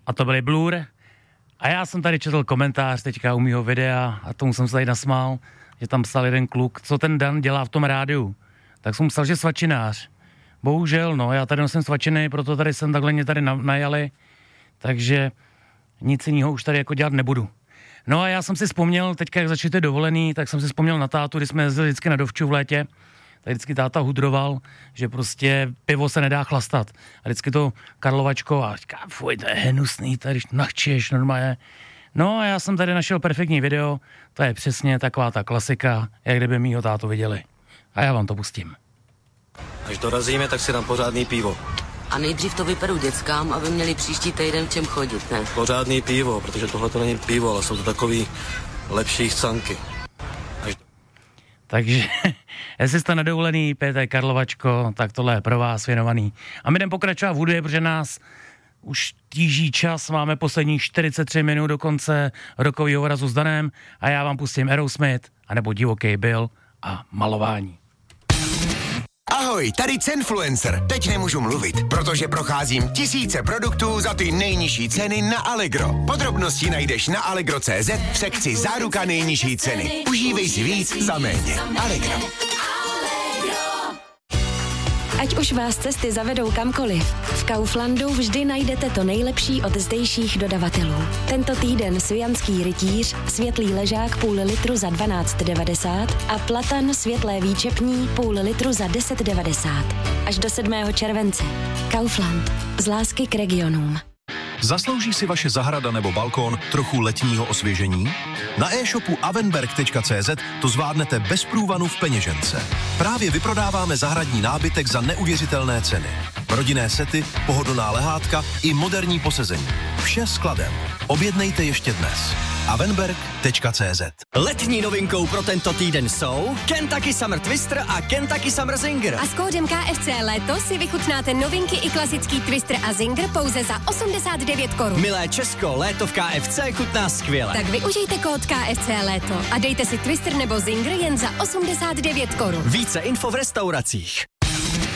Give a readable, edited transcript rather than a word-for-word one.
a to byly Blur. A já jsem tady četl komentář teďka u mýho videa a tomu jsem se tady nasmál, že tam psal jeden kluk, co ten Dan dělá v tom rádiu. Tak jsem psal, že svačinář. Bohužel, no, já tady nosím svačiny, proto tady jsem takhle mě tady najali, takže nic jiného už tady jako dělat nebudu. No a já jsem si vzpomněl, teďka jak začali ty dovolený, tak jsem si vzpomněl na tátu, když jsme jezdili vždycky na Dovču v létě, tak vždycky táta hudroval, že prostě pivo se nedá chlastat. A vždycky to Karlovačko a říká, fuj, to je hnusný, tady nachčeš normálně. No a já jsem tady našel perfektní video, to je přesně taková ta klasika, jak kdyby mýho tátu viděli. A já vám to pustím. Až dorazíme, tak si dám pořádný pivo. A nejdřív to vyperu dětskám, aby měli příští týden v čem chodit, ne? Pořádný pivo, protože tohle to není pivo, ale jsou to takový lepší chcanky. Takže, jestli jste na dovolený, pijete Karlovačko, tak tohle je pro vás věnovaný. A my jdeme pokračovat v hudbě, protože nás už tíží čas, máme posledních 43 minut do konce rokového razu s Danem a já vám pustím Aerosmith, anebo Divoký Bill a Malování. Ahoj, tady Cenfluencer. Teď nemůžu mluvit, protože procházím tisíce produktů za ty nejnižší ceny na Allegro. Podrobnosti najdeš na allegro.cz v sekci Záruka nejnižší ceny. Užívej si víc za méně. Allegro. Ať už vás cesty zavedou kamkoliv, v Kauflandu vždy najdete to nejlepší od zdejších dodavatelů. Tento týden Svijanský rytíř, světlý ležák půl litru za 12,90 a platan světlé výčepní půl litru za 10,90. Až do 7. července. Kaufland. Z lásky k regionům. Zaslouží si vaše zahrada nebo balkón trochu letního osvěžení? Na e-shopu avenberg.cz to zvládnete bez průvanu v peněžence. Právě vyprodáváme zahradní nábytek za neuvěřitelné ceny. Rodinné sety, pohodlná lehátka i moderní posezení. Vše skladem. Objednejte ještě dnes. avenberg.cz. Letní novinkou pro tento týden jsou Kentucky Summer Twister a Kentucky Summer Zinger. A s kódem KFC Léto si vychutnáte novinky i klasický Twister a Zinger pouze za 89 korun. Milé Česko, léto v KFC chutná skvěle. Tak využijte kód KFC Léto a dejte si Twister nebo Zinger jen za 89 korun. Více info v restauracích.